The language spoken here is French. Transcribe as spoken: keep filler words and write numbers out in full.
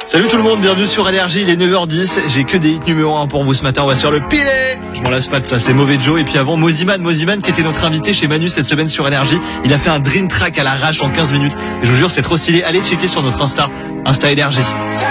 Salut tout le monde, bienvenue sur Énergie, il est neuf heures dix, j'ai que des hits numéro un pour vous ce matin, on va se faire le pilet. Je m'en lasse pas de ça, c'est Mauvais Joe. Et puis avant, Moziman, Moziman qui était notre invité chez Manu cette semaine sur Énergie, il a fait un dream track à l'arrache en quinze minutes. Et je vous jure, c'est trop stylé, allez checker sur notre Insta, Insta Énergie.